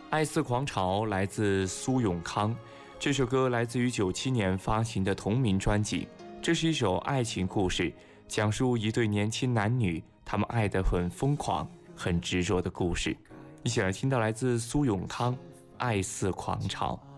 爱似狂潮来自苏永康，这首歌来自于97年发行的同名专辑。这是一首爱情故事，讲述一对年轻男女，他们爱得很疯狂、很执着的故事。一起来听到来自苏永康《爱似狂潮》。